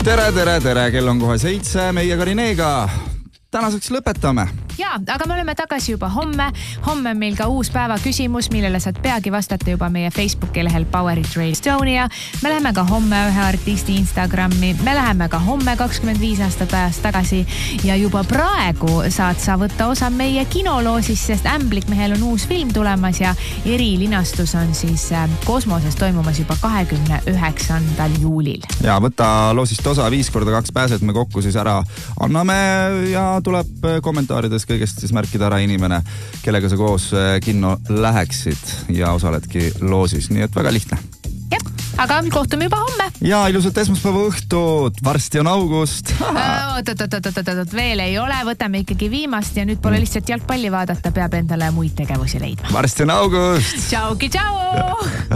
tere, kell on kohe 7, meie Karineega. Tänaseks lõpetame. Jaa, aga me oleme tagasi juba homme. Homme on meil ka uus päeva küsimus, millele saad peagi vastata juba meie Facebooki lehel Power It Radio Estonia. Me läheme ka homme ühe artisti Instagrami. Me läheme ka homme 25 aastat ajast tagasi. Ja juba praegu saad sa võtta osa meie kinoloosis, sest Ämblikmehel on uus film tulemas ja erilinastus on siis kosmoses toimumas juba 29. juulil. Ja võtta loosist osa 5x2 pääsed me kokku siis ära anname ja tuleb kommentaarides kõigest siis märkida ära inimene, kellega sa koos kinno läheksid ja osaledki loosis. Nii et väga lihtne. Jep, aga kohtume juba homme. Ja ilusat esmaspäeva õhtut. Varsti on august. Veel ei ole. Võtame ikkagi viimast ja nüüd pole lihtsalt jalgpalli vaadata. Peab endale muid tegevusi leidma. Varsti on august. Tšauki, tšau!